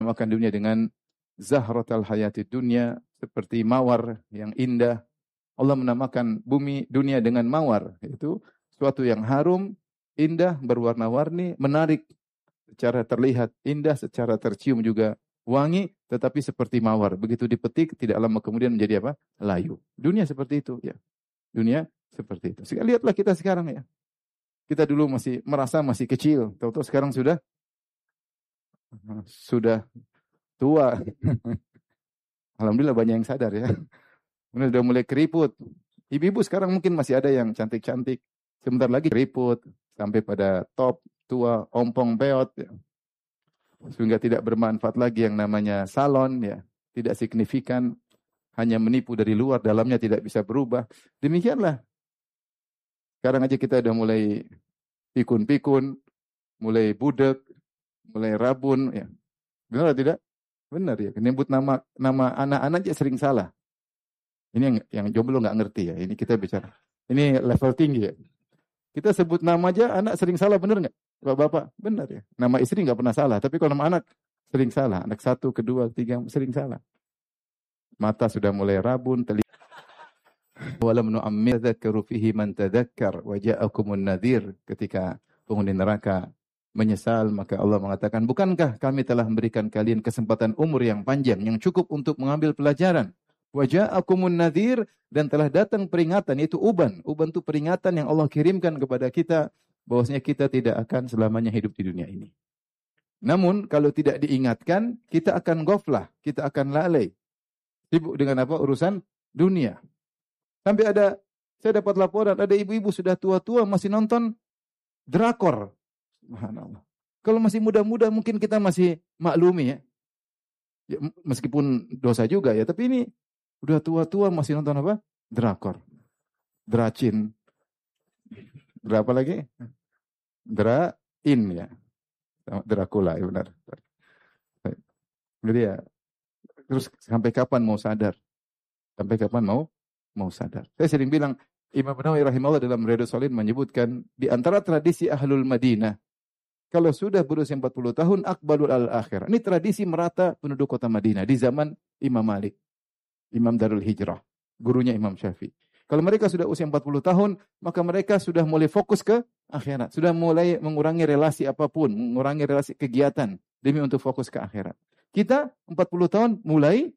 Makan dunia dengan zahratal hayatid dunya, seperti mawar yang indah. Allah menamakan bumi dunia dengan mawar, yaitu suatu yang harum, indah, berwarna-warni, menarik secara terlihat indah, secara tercium juga wangi, tetapi seperti mawar. Begitu dipetik, tidak lama kemudian menjadi apa? Layu. Dunia seperti itu, ya. Dunia seperti itu. Lihatlah kita sekarang, ya. Kita dulu masih merasa masih kecil, tahu-tahu sekarang sudah tua. Alhamdulillah banyak yang sadar, ya. Kemudian sudah mulai keriput. Ibu-ibu sekarang mungkin masih ada yang cantik-cantik. Sebentar lagi keriput sampai pada top, tua, ompong, peot, ya. Sehingga tidak bermanfaat lagi yang namanya salon, ya. Tidak signifikan, hanya menipu dari luar, dalamnya tidak bisa berubah. Demikianlah. Sekarang aja kita udah mulai pikun-pikun, mulai budek, mulai rabun, ya. Benar atau tidak? Benar, ya. Menyebut nama anak-anak aja sering salah. Ini yang jomblo nggak ngerti, ya. Ini kita bicara. Ini level tinggi, ya. Kita sebut nama aja anak sering salah, benar nggak? Bapak-bapak, benar, ya. Nama istri nggak pernah salah, tapi kalau nama anak sering salah. Anak 1, 2, 3 sering salah. Mata sudah mulai rabun, telinga. Walam nu'ammir dzakkaru fihi man tadzakkar wa ja'akumun nadhir. Ketika penghuni neraka menyesal, maka Allah mengatakan, bukankah kami telah memberikan kalian kesempatan umur yang panjang, yang cukup untuk mengambil pelajaran. Wa ja'akumun nadhir, dan telah datang peringatan, yaitu uban. Uban itu peringatan yang Allah kirimkan kepada kita, bahwasanya kita tidak akan selamanya hidup di dunia ini. Namun, kalau tidak diingatkan, kita akan ghaflah, kita akan lalai. Sibuk dengan apa? Urusan dunia. Sampai saya dapat laporan, ada ibu-ibu sudah tua-tua masih nonton drakor. Subhanallah. Kalau masih muda-muda mungkin kita masih maklumi, ya. Ya, meskipun dosa juga, ya, tapi ini udah tua-tua masih nonton apa? Drakor. Dracin. Berapa lagi? Drain, ya. Dracula, ya benar. Jadi ya, terus sampai kapan mau sadar? Sampai kapan mau sadar? Saya sering bilang, Imam Nawawi rahimahullah dalam Riyadhus Shalihin menyebutkan, di antara tradisi Ahlul Madinah, kalau sudah berusia 40 tahun, akbalul al-akhirah. Ini tradisi merata penduduk kota Madinah di zaman Imam Malik. Imam Darul Hijrah, gurunya Imam Syafi'i. Kalau mereka sudah usia 40 tahun, maka mereka sudah mulai fokus ke akhirat. Sudah mulai mengurangi relasi apapun, mengurangi relasi kegiatan demi untuk fokus ke akhirat. Kita 40 tahun mulai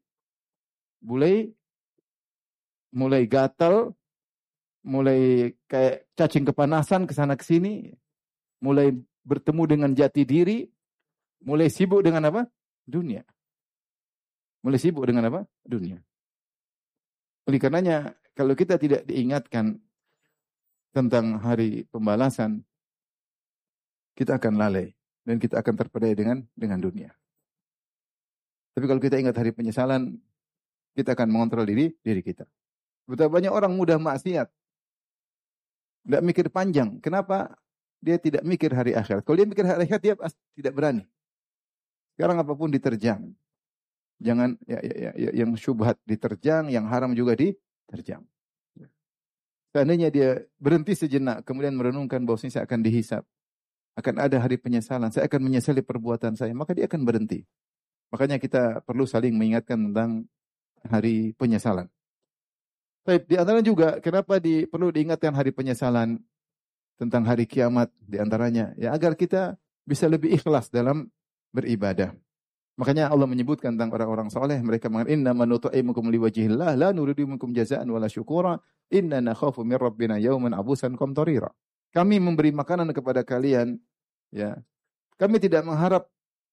gatal, mulai kayak cacing kepanasan ke sana ke sini, mulai bertemu dengan jati diri, mulai sibuk dengan apa? Dunia. Mulai sibuk dengan apa? Dunia. Oleh karenanya, kalau kita tidak diingatkan tentang hari pembalasan, kita akan lalai dan kita akan terpedaya dengan dunia. Tapi kalau kita ingat hari penyesalan, kita akan mengontrol diri kita. Betapa banyak orang mudah maksiat, tidak mikir panjang. Kenapa? Dia tidak mikir hari akhirat. Kalau dia mikir hari akhirat, dia tidak berani. Sekarang apapun diterjang. Jangan yang syubhat diterjang, yang haram juga diterjang. Seandainya dia berhenti sejenak, kemudian merenungkan bahwasanya saya akan dihisab, akan ada hari penyesalan, saya akan menyesali perbuatan saya, maka dia akan berhenti. Makanya kita perlu saling mengingatkan tentang hari penyesalan. Baik, di antaranya juga kenapa perlu diingatkan hari penyesalan tentang hari kiamat, di antaranya ya agar kita bisa lebih ikhlas dalam beribadah. Makanya Allah menyebutkan tentang orang-orang saleh, mereka mengatakan innama nut'imukum liwajhillah la nuridu minkum jazaa'an wala syukura inna nakhafu min rabbina yawman abusan qamtarira. Kami memberi makanan kepada kalian, ya. Kami tidak mengharap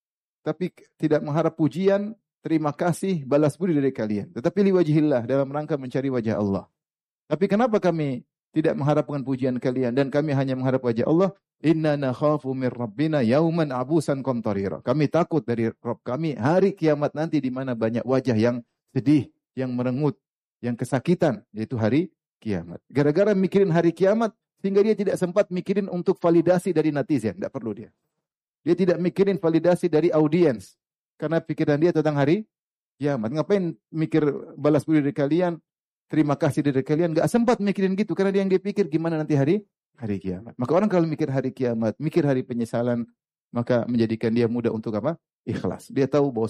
pujian, terima kasih, balas budi dari kalian, tetapi liwajhillah, dalam rangka mencari wajah Allah. Tapi kenapa kami tidak mengharapkan pujian kalian dan kami hanya mengharap wajah Allah? Inna nakhafu min rabbina yauman abusan qamtarira. Kami takut dari Rabb kami hari kiamat nanti di mana banyak wajah yang sedih, yang merengut, yang kesakitan, yaitu hari kiamat. Gara-gara mikirin hari kiamat sehingga dia tidak sempat mikirin untuk validasi dari netizen, tidak perlu dia. Dia tidak mikirin validasi dari audiens karena pikiran dia tentang hari kiamat. Ngapain mikir balas budi dari kalian, terima kasih dari kalian, enggak sempat mikirin gitu karena dia yang dia pikir gimana nanti hari kiamat. Maka orang kalau mikir hari kiamat, mikir hari penyesalan, maka menjadikan dia mudah untuk apa? Ikhlas. Dia tahu bahwa